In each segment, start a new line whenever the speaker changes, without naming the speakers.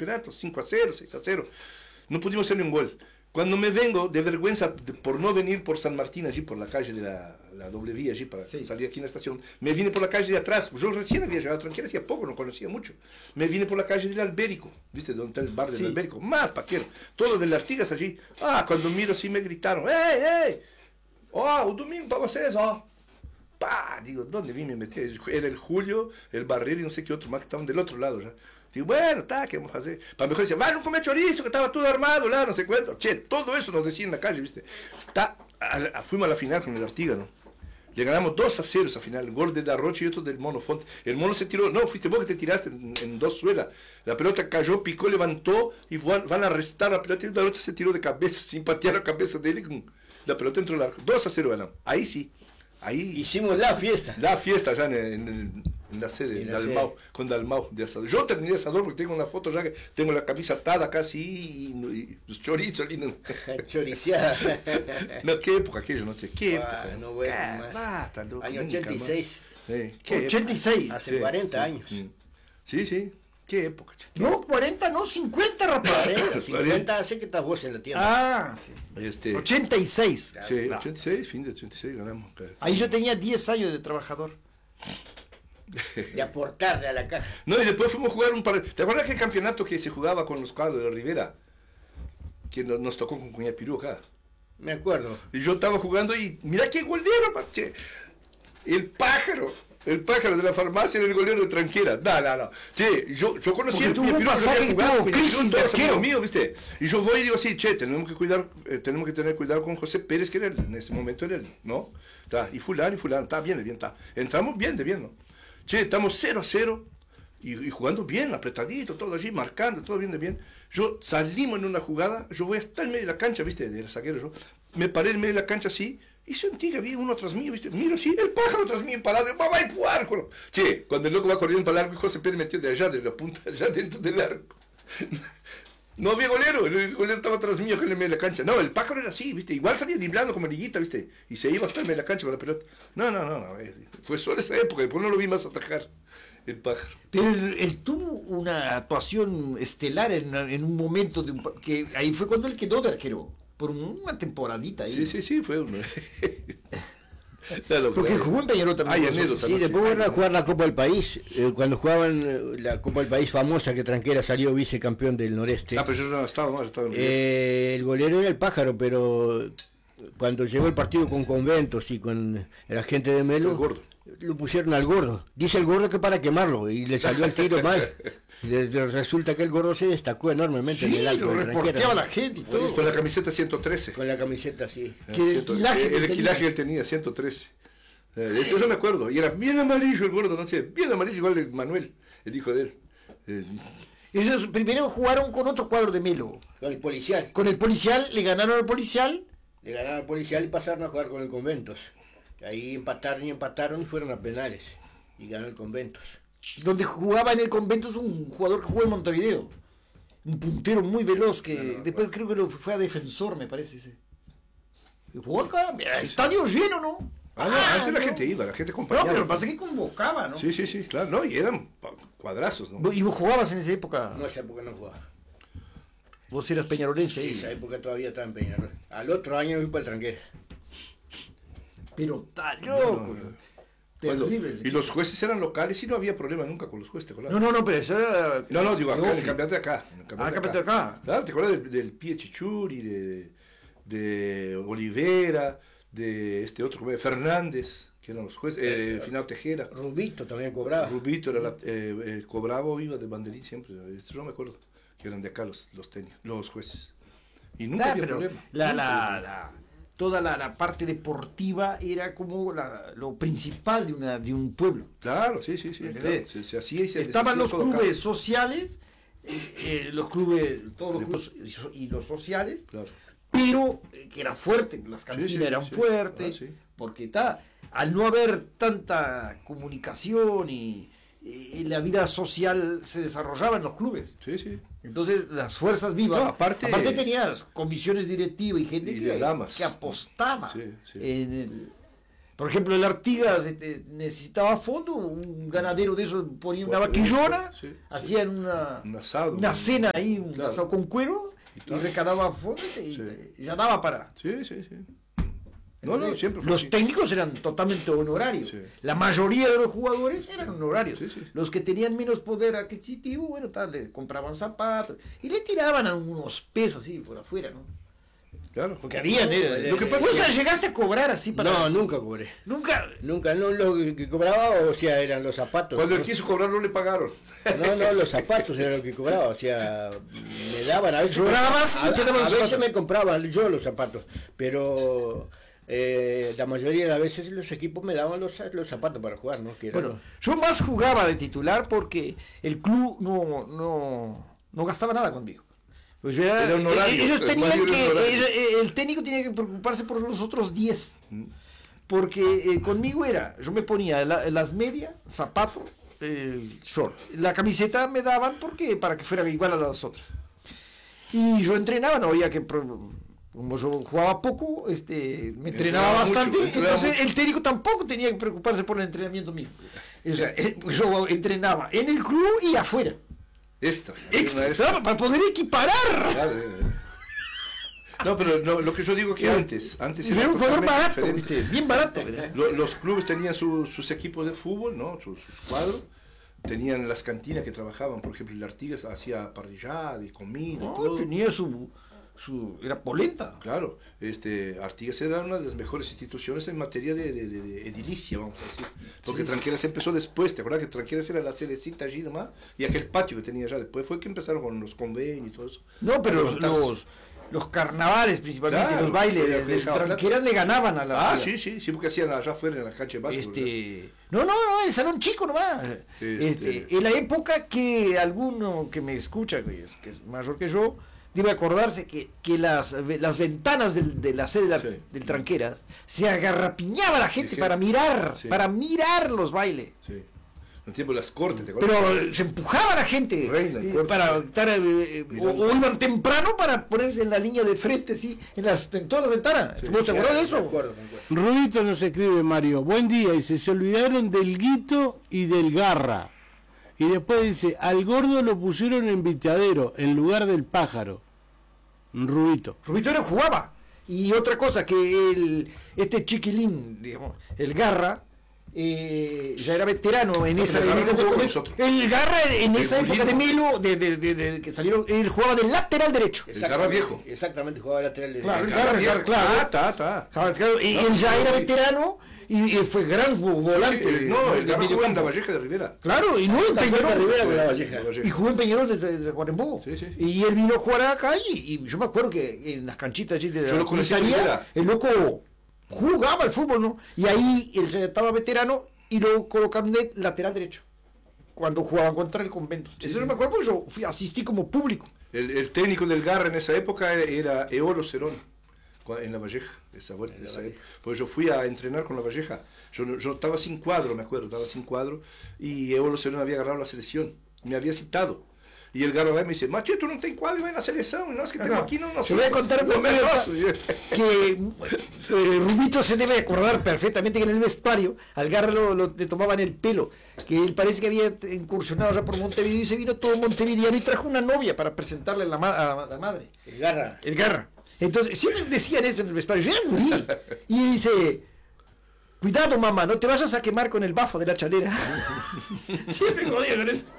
campeonato, 5-0, 6-0. No pudimos hacer ni un gol. Cuando me vengo de vergüenza por no venir por San Martín, allí por la calle de la doble vía, allí para salir aquí en la estación, me vine por la calle de atrás. Yo recién había llegado tranquila, hacía poco, no conocía mucho. Me vine por la calle del Albérico, ¿viste? Donde está el bar del Albérico. Más paquero. Todo de las Artigas allí. Cuando miro así me gritaron, ¡Ey! ¡Oh, un domingo para ustedes, oh! ¡Pah! Digo, ¿dónde vine a meter? Era el Julio, el Barrero y no sé qué otro más que estaban del otro lado ya. Digo, bueno, ¿qué vamos a hacer? Para mejor decía, no comer chorizo, que estaba todo armado, no sé cuánto. Che, todo eso nos decía en la calle, ¿viste? Fuimos a la final con el Artígano. Le ganamos 2-0 esa final, gol de Darroche y otro del Mono Fonte. El Mono se tiró, no, fuiste vos que te tiraste en dos suelas. La pelota cayó, picó, levantó y van a arrestar la pelota y Darroche se tiró de cabeza, sin patear la cabeza de él y con la pelota entró al arco. 2-0 ganamos. Ahí sí. Ahí
hicimos la fiesta.
La fiesta ya en la sede, con Dalmau de asador. Yo terminé de asador porque tengo una foto ya que tengo la camisa atada casi y los chorizos.
Choriciada.
No, qué época aquello, no sé, qué época.
No voy más. Año 86.
86.
Hace 40 años.
Sí. Qué época.
No, 40, no, 50, rapaz.
50 sé que estás vos en la tienda.
Sí.
86.
Claro,
Sí, 86, fin de 86 ganamos.
Ahí yo tenía 10 años de trabajador.
De aportarle a la caja.
No, y después fuimos a jugar un par de... ¿Te acuerdas que el campeonato que se jugaba con los cuadros de Rivera? Que nos tocó con Cuña Pirú acá.
Me acuerdo.
Y yo estaba jugando y mira qué golero, pache. El pájaro de la farmacia era el golero de Tranquera. No. Che, yo conocí el Cuña Pirú, crisis mío, ¿viste? Y yo voy y digo así, che, tenemos que tener cuidado con José Pérez, que era en ese momento era él, ¿no? Y fulano, está bien de bien, está. Entramos bien de bien, ¿no? Che, estamos 0-0 y jugando bien, apretadito, todo allí, marcando, todo bien de bien. Salimos en una jugada, yo voy hasta el medio de la cancha, ¿viste? Del saquero, yo me paré en medio de la cancha así y sentí que había uno tras mío, ¿viste? Miro así, el pájaro tras mío parado, va a empujar. Che, cuando el loco va corriendo para el arco, José Pérez metió de allá, de la punta, allá dentro del arco. No había golero, el golero estaba atrás mío que en el medio de la cancha. No, el pájaro era así, ¿viste? Igual salía driblando como liguita, ¿viste? Y se iba hasta el medio de la cancha con la pelota. No. Fue solo esa época, después no lo vi más atajar el pájaro.
Pero él tuvo una actuación estelar en un momento que ahí fue cuando él quedó de arquero. Por una temporadita ahí.
Sí, fue uno.
Porque jugó en Peñarol también.
Sí, después fueron a jugar la Copa del País. Cuando jugaban la Copa del País famosa, que Tranquera salió vicecampeón del Noreste.
Pero yo no estaba en
el golero era el pájaro, pero cuando llegó el partido con Conventos y con la gente de Melo,
el gordo.
Lo pusieron al gordo. Dice el gordo que para quemarlo y le salió el tiro mal. Resulta que el gordo se destacó enormemente en el arco.
Lo reporteaba la gente y todo.
Con la camiseta 113.
Con la camiseta, sí.
El equilaje que él tenía, 113. Eso me acuerdo. Y era bien amarillo el gordo, no sé, bien amarillo, igual de Manuel, el hijo de él.
Ellos primero jugaron con otro cuadro de Melo.
Con el policial.
Con el policial, le ganaron al policial.
Y pasaron a jugar con el Conventos. Ahí empataron y fueron a penales. Y ganó el Conventos.
Donde jugaba en el Conventos un jugador que jugó en Montevideo. Un puntero muy veloz que después creo que fue a defensor, me parece. Jugó acá, estadio lleno, ¿no?
Antes la gente iba, la gente acompañaba.
No, pero pasa que convocaba, ¿no?
Sí, claro, no, y eran cuadrazos, ¿no?
¿Y vos jugabas en esa época?
No, esa época no jugaba.
Vos eras peñarolense ahí.
En esa época todavía estaba en Peñarol. Al otro año fui para el Tranquera.
Pero está loco.
Terrible. Y los jueces eran locales y no había problema nunca con los jueces.
No, pero eso era...
No, digo, acá, en el campeonato de acá.
Campeonato de acá.
Claro, ¿te acuerdas del Pie Chichuri, de Olivera, de este otro, Fernández, que eran los jueces, Finado Tejera?
Rubito también cobraba.
Rubito era cobraba o iba de banderín siempre, esto no me acuerdo, que eran de acá los jueces. Y nunca había problema.
Toda la parte deportiva era como lo principal de un pueblo.
Claro, sí. Claro. Se hacía
estaban los clubes sociales, los clubes, todos los clubes y los sociales, claro. Pero que era fuerte, las cantinas eran fuertes, porque al no haber tanta comunicación y la vida social se desarrollaba en los clubes.
Sí.
Entonces las fuerzas vivas, aparte tenías comisiones directivas y gente que apostaba Por ejemplo, el Artigas necesitaba fondo, un ganadero de esos ponía una vaquillona, hacían una cena ahí, un asado con cuero, y recaudaba fondo y ya daba para...
Sí. No, siempre
los técnicos eran totalmente honorarios. Sí. La mayoría de los jugadores eran honorarios.
Sí.
Los que tenían menos poder adquisitivo, bueno, le compraban zapatos y le tiraban algunos pesos así por afuera, ¿no?
Claro,
porque habían.
Lo que pasa es que
llegaste a cobrar así para.
No, nunca cobré.
Nunca.
No, lo que cobraba, o sea, eran los zapatos.
Cuando él
¿no?
quiso cobrar no le pagaron.
No, los zapatos eran lo que cobraba, o sea, me daban a veces.
¿Llorabas?
A veces me compraban yo los zapatos, pero la mayoría de las veces los equipos me daban los zapatos para jugar, ¿no?
Bueno, yo más jugaba de titular porque el club no gastaba nada conmigo. Pues era ellos tenían el técnico tenía que preocuparse por los otros 10, porque conmigo yo me ponía las medias, zapatos, short, la camiseta me daban para que fuera igual a las otras, y yo entrenaba, no había que, como yo jugaba poco, me entrenaba bastante, entonces el técnico tampoco tenía que preocuparse por el entrenamiento mío, o sea, yo entrenaba en el club y afuera. Extra, para poder equiparar.
No, pero lo que yo digo que antes
era un jugador barato, bien barato.
Los clubes tenían sus equipos de fútbol, ¿no? Sus cuadros. Tenían las cantinas que trabajaban, por ejemplo, el Artigas hacía parrillada y comida y todo.
Tenía era polenta.
Claro, Artigas era una de las mejores instituciones en materia de edilicia, vamos a decir. Porque Tranqueras empezó después, ¿te acuerdas que Tranqueras era la sedecita allí nomás? Y aquel patio que tenía allá, después fue que empezaron con los convenios y todo eso.
No, pero los carnavales principalmente, claro, los bailes de Tranqueras le ganaban a la...
Sí, porque hacían allá afuera en la cancha de básquet.
No, el salón chico nomás. En la época que alguno que me escucha, que es mayor que yo, debe acordarse que las ventanas de la sede del Tranqueras se agarrapiñaba la gente para mirar los bailes.
Sí. En el tiempo de las cortes, ¿te acuerdas?
Pero se empujaba la gente para estar, o iban temprano para ponerse en la línea de frente, ¿sí? en todas las ventanas. ¿Vos te acuerdas de eso? Me acuerdo.
Rubito nos escribe, Mario, buen día, dice, se olvidaron del Guito y del Garra. Y después dice, al gordo lo pusieron en Viteadero, en lugar del Pájaro. Rubito
jugaba. Y otra cosa, que este chiquilín, digamos, el Garra, ya era veterano en esa época. El Garra en esa época de Melo, que salieron, él jugaba de lateral derecho.
El Garra viejo.
Exactamente, jugaba de lateral derecho.
Claro, el Garra viejo, claro. Y él ya era veterano. Y fue gran volante.
El Garra jugó en la Valleja de Rivera.
Claro, y no en Peñarol.
Y
jugó en Peñarol de Guarembó.
Sí.
Y él vino a jugar acá y yo me acuerdo que en las canchitas allí de la
comisaría,
el loco jugaba al fútbol, ¿no? Y ahí él ya estaba veterano y lo colocaron de lateral derecho cuando jugaban contra el Convento. Eso no me acuerdo porque yo asistí como público.
El técnico del Garra en esa época era Eolo Cerón. En la Valleja, pues yo fui a entrenar con la Valleja, yo estaba sin cuadro, me acuerdo, y Eolo Cerón había agarrado la selección, me había citado, y el Garra me dice, macho, tú no tenés cuadro en la selección, no, es que tengo aquí, no
te voy a contar que Rubito se debe acordar perfectamente que en el vestuario al Garra le tomaban el pelo, que él parece que había incursionado ya por Montevideo y se vino todo montevideano y trajo una novia para presentarle a la madre.
El Garra.
Entonces, siempre decían eso en el vestuario, yo era gurí. Y dice, cuidado mamá, no te vayas a quemar con el bafo de la chalera. Siempre jodía con eso.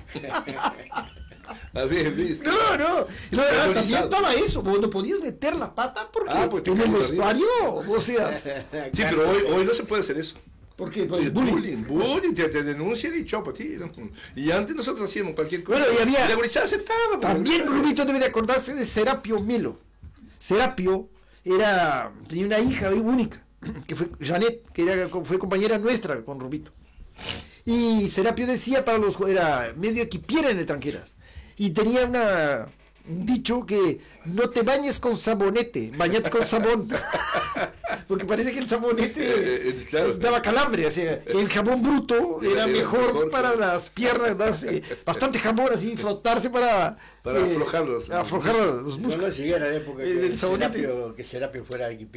No, también estaba eso, vos no podías meter la pata porque en el vestuario, o sea...
Sí, pero hoy no se puede hacer eso.
¿Por qué? Pues
bullying, te denuncian y chao para ti, ¿no? Y antes nosotros hacíamos cualquier cosa.
Bueno, y había...
La gurizada se estaba...
También Rubito debe de acordarse de Serapio Melo. Serapio tenía una hija única, que fue Janet, que fue compañera nuestra con Rubito. Y Serapio decía era medio equipiera en el Tranqueras. Y tenía un dicho que no te bañes con sabonete, bañate con sabón. Porque parece que el sabonete daba calambre, o sea, el jabón bruto era mejor para las piernas, bastante jabón así, frotarse para aflojar los músculos.
No llegué a la época que Serapio fuera a equipiar.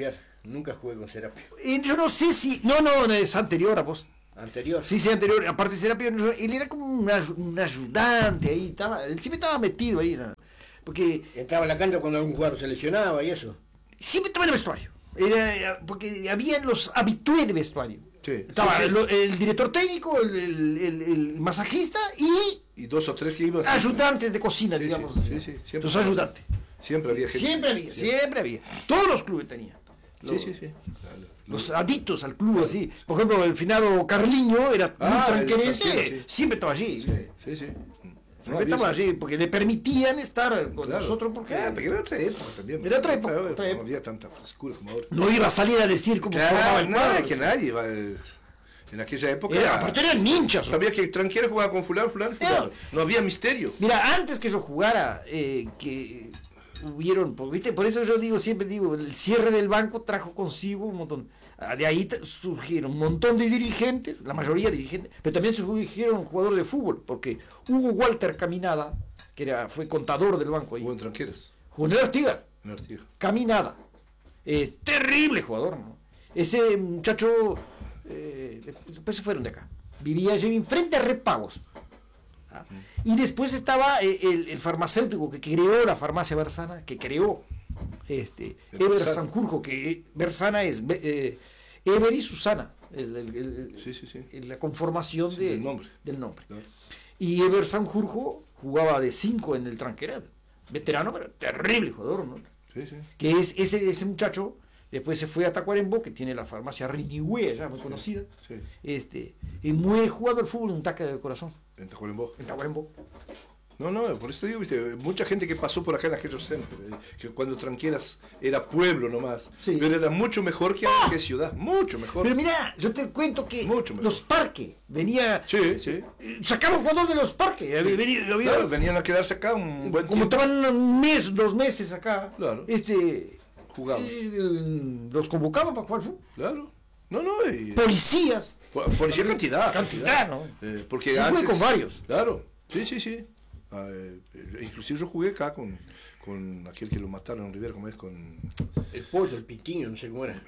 Nunca jugué con Serapio.
Yo no sé si... No, es anterior a vos.
¿Anterior?
Sí, anterior. Aparte Serapio, él era como un ayudante ahí. Él siempre estaba metido ahí. ¿no? Porque...
Entraba en la cancha cuando algún jugador se lesionaba y eso.
Siempre estaba en el vestuario. Porque había los habitués de vestuario.
Sí,
estaba el director técnico, el masajista
y 2 o 3 que iban.
Ayudantes de cocina, digamos.
Sí,
los ayudantes.
Siempre había gente.
Siempre había. Todos los clubes tenían.
Sí.
Los adictos al club, así. Por ejemplo, el finado Carliño era muy tranquerense, siempre estaba allí.
Sí.
Siempre estaba allí, porque le permitían estar con nosotros. Porque
era otra época también.
Era otra época.
No había tanta frescura como ahora.
No iba a salir a decir cómo formaba el cuadro.
Que nadie iba. En aquella época.
Aparte eran hinchas.
Sabía que Tranquera jugaba con fulano. No había misterio.
Mira, antes que yo jugara, que hubieron, ¿viste? Por eso yo siempre digo, el cierre del banco trajo consigo un montón. De ahí surgieron un montón de dirigentes, la mayoría dirigentes, pero también surgieron jugadores de fútbol, porque Hugo Walter Caminada, que fue contador del banco ahí.
Jugó en Tranqueras.
Jugó en el Artigas.
Caminada.
Terrible jugador, ¿no? Ese muchacho, después se fueron de acá. Vivía allí enfrente a Repagos. Y después estaba el farmacéutico que creó la farmacia Bersana, que creó Eber Sanjurjo, que Bersana es Eber y Susana, la conformación del nombre. Claro. Y Eber Sanjurjo jugaba de 5 en el Tranqueras, veterano, pero terrible jugador, ¿no? Que ese muchacho después se fue a Tacuarembó, que tiene la farmacia Rinihue, ya muy conocida, y muy jugado al fútbol en un taque de corazón.
En Tacuarembó.
No,
por eso digo, viste, mucha gente que pasó por acá en aquellos centros, que cuando Tranqueras era pueblo nomás, pero era mucho mejor que ciudad, mucho mejor.
Pero mira, yo te cuento que los parques, venía, sacaban jugadores de los parques,
claro, venían a quedarse acá un buen
como
tiempo.
estaban un mes, 2 meses acá,
claro.
Jugaban. Los convocaban para jugar fútbol.
Claro.
Policías.
Policía cantidad,
¿no?
Porque
yo jugué con varios.
Claro, sí. Inclusive yo jugué acá con aquel que lo mataron en Rivera, ¿cómo es? Con
el pollo, el pitiño, no sé cómo era.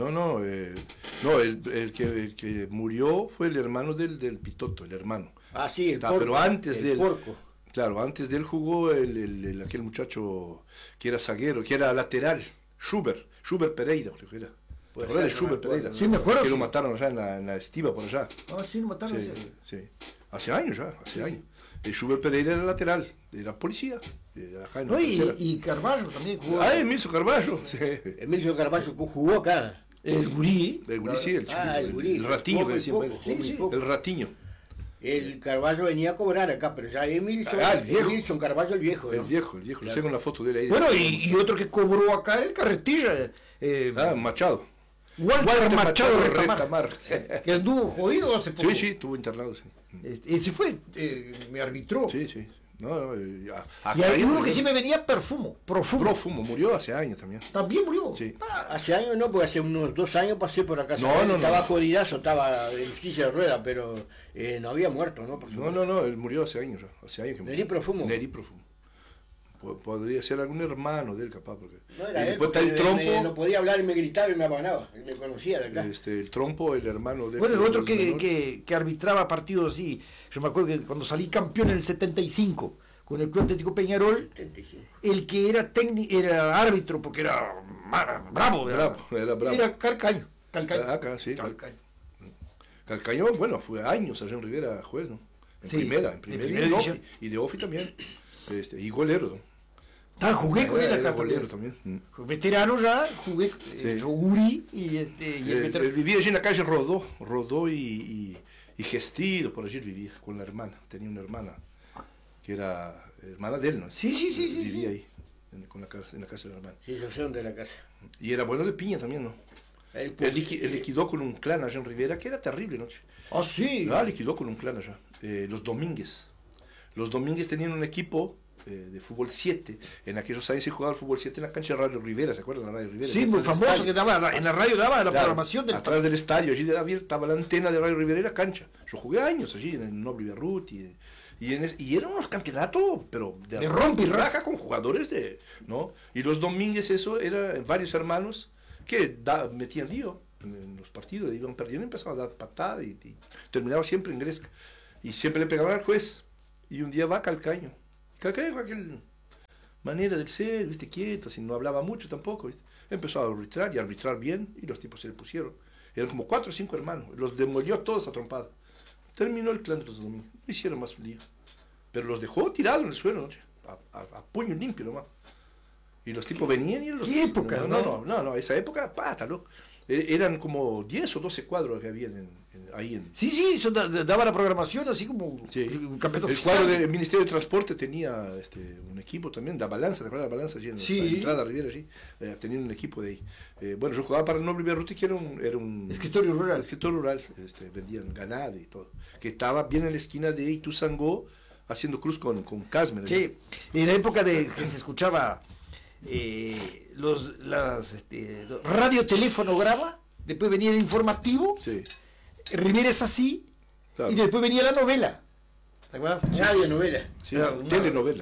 El que murió fue el hermano del Pitoto, el hermano.
Sí, el porco.
Pero antes del
porco.
Claro, antes de él jugó aquel muchacho que era zaguero, que era lateral, Schubert Pereira, creo que era. ¿Te acuerdas de Schubert Pereira?
Sí, me acuerdo.
Que lo mataron allá en la estiva por allá.
Sí, lo mataron.
Sí. Hace años. El Schubert Pereira era lateral, era policía.
Y Carballo también jugó.
Emilio Carballo. Sí.
Emilio Carballo jugó acá.
El gurí.
El gurí, sí, el chiquito.
El gurí.
El ratiño que decían. El ratiño.
El Carballo venía a cobrar acá, pero ya Emilson Carballo el viejo.
El viejo. Yo tengo una foto de él ahí.
Bueno, y otro que cobró acá, el Carretilla.
Machado.
Walter Machado Retamar. Que anduvo jodido hace poco.
Sí, estuvo internado. Sí.
Ese fue, me arbitró.
Sí.
Y hay uno que sí me venía Profumo,
murió hace años también.
¿También murió?
Sí.
Hace años no, porque hace unos 2 años pasé por acá. Estaba jodidazo, estaba en silla de rueda, pero no había muerto, ¿no?
No, él murió hace años ya. Hace años que murió.
Neri
Profumo. Podría ser algún hermano de él, capaz. Porque
no era él,
está el trompo.
No podía hablar y me gritaba y me apanaba. Él me conocía de acá.
El trompo, el hermano de él.
Bueno, el otro que arbitraba partidos así. Yo me acuerdo que cuando salí campeón en el 75 con el Club Atlético Peñarol, 75. El que era árbitro, porque era bravo. Era Calcaño.
Acá, sí. Calcaño, bueno, fue años allá en Rivera juez, ¿no? En primera y de Ofi también. Y golero, ¿no?
Jugué con él acá
golero también.
Veterano ya, jugué yo Uri y el veterano.
Él vivía allí en la calle Rodó y Gestido, por allí vivía con la hermana, tenía una hermana que era hermana de él, ¿no?
Sí.
Vivía ahí, en la casa de la hermana.
Sí, yo sé dónde es la casa.
Y era bueno de piña también, ¿no? Él liquidó con un clan allá en Rivera, que era terrible, ¿no?
Sí.
Liquidó con un clan allá. Los Domínguez. Los Domínguez tenían un equipo de fútbol 7. En aquellos años se jugaba el fútbol 7 en la cancha de Radio Rivera, ¿se acuerdan de la Radio Rivera?
Sí, muy famoso, que daba en la radio, daba la programación del
atrás del estadio, allí estaba la antena de Radio Rivera y la cancha. Yo jugué años allí en el Noble Berrut y eran unos campeonatos, pero
de rompe y
raja con jugadores ¿no? Y los Domínguez, eso, eran varios hermanos que metían lío en los partidos, iban perdiendo, empezaban a dar patadas y terminaba siempre en gresca. Y siempre le pegaban al juez. Y un día va Calcaño. Calcaño con aquella manera de ser, viste, quieto, así, no hablaba mucho tampoco, ¿viste? Empezó a arbitrar y a arbitrar bien, y los tipos se le pusieron. Eran como 4 o 5 hermanos, los demolió todos a trompada. Terminó el clan de los domingos, no hicieron más lío. Pero los dejó tirados en el suelo, ¿no? A puño limpio nomás. Y los tipos venían y los...
¿Qué época?
No, esa época, pátalo. Eran como 10 o 12 cuadros que había ahí en...
Sí, eso daba la programación así como
un
campeonato
el cuadro del Ministerio de Transporte tenía un equipo también, la Balanza, ¿te acuerdas de la Balanza? Allí en la entrada Rivera, allí, tenían un equipo de ahí. Bueno, yo jugaba para el Noble Berruti, que era un
escritorio rural.
Escritorio rural, vendían ganado y todo. Que estaba bien en la esquina de Ituzangó, haciendo cruz con Casmer.
Sí, en la época de que se escuchaba... radio teléfono graba, después venía el informativo, Rivera es así, claro. Y después venía la novela. ¿Te acuerdas?
Radio novela.
Sí, telenovela.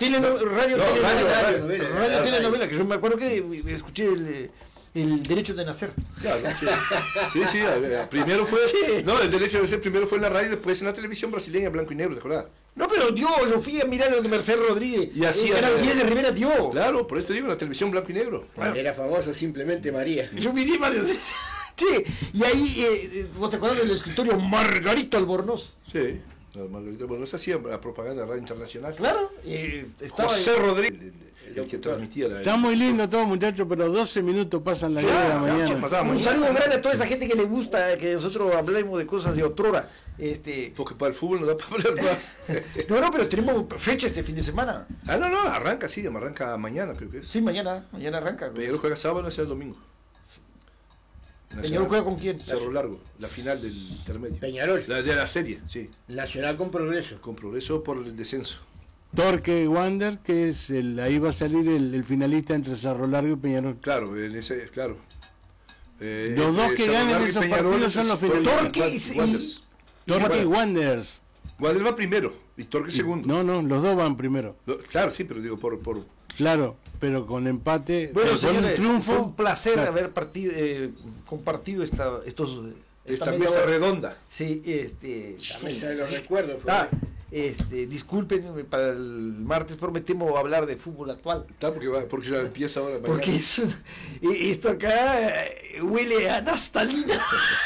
Radio telenovela, que yo me acuerdo que escuché el derecho de nacer.
Claro, sí, primero fue, el derecho de nacer primero fue en la radio, después en la televisión brasileña, blanco y negro, ¿te acuerdas?
No, pero yo fui a mirar el de Mercedes Rodríguez.
Y así
era el 10 de Rivera dio.
Claro, por eso te digo, la televisión blanco y negro.
Claro. Era famosa simplemente María.
Yo miré varios. Sí, y ahí, ¿vos te acuerdas del escritorio Margarito Albornoz?
Sí, Margarito Albornoz hacía la propaganda de la radio internacional.
Claro,
estaba José Rodríguez, el que transmitía la...
Está muy lindo todo, muchachos, pero 12 minutos pasan la de la mañana.
Un saludo grande a toda esa gente que le gusta que nosotros hablemos de cosas de otrora.
Porque para el fútbol no da para hablar más.
No, pero tenemos fecha este fin de semana.
No, arranca mañana, creo que es.
Sí, mañana arranca.
Peñarol juega sábado, nace el domingo.
¿Peñarol juega con quién?
Cerro Largo, la final del intermedio.
Peñarol.
De la serie, sí.
Nacional con Progreso.
Con Progreso por el descenso.
Torque Wander, que es ahí va a salir el finalista entre Cerro Largo y Peñarol.
Claro, claro.
Los dos que ganen esos partidos son los finalistas. Torque y Wanderers.
Wander va primero y Torque segundo.
No, los dos van primero.
Claro, sí, pero digo por...
Claro, pero con empate.
Bueno, señores,
un triunfo.
fue un placer haber compartido esta
mesa redonda.
Sí,
la mesa de los recuerdos.
Disculpen, para el martes prometemos hablar de fútbol actual.
Porque ya empieza ahora.
Porque esto acá huele a naftalina.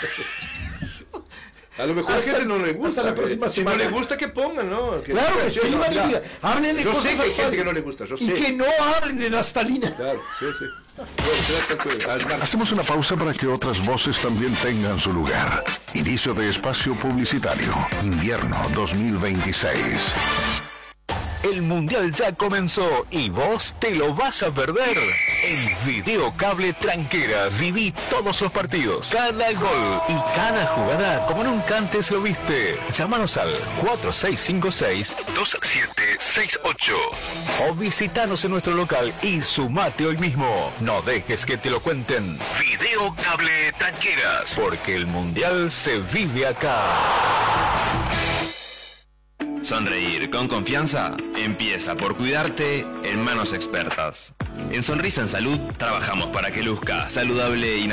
A lo mejor a la gente no le gusta.
La próxima semana.
Si no le gusta, que pongan, ¿no?
Claro, escriban y digan. Hablen de cosas.
Yo sé que hay gente que no le gusta, yo sé.
Y que no hablen de naftalina.
Claro, sí.
Hacemos una pausa para que otras voces también tengan su lugar. Inicio de espacio publicitario. Invierno 2026.
El Mundial ya comenzó y vos te lo vas a perder. En Videocable Tranqueras viví todos los partidos, cada gol y cada jugada como nunca antes lo viste. Llámanos al 4656-2768 o visitanos en nuestro local y sumate hoy mismo. No dejes que te lo cuenten. Videocable Tranqueras, porque el Mundial se vive acá.
Sonreír con confianza empieza por cuidarte en manos expertas. En Sonrisa en Salud trabajamos para que luzca saludable y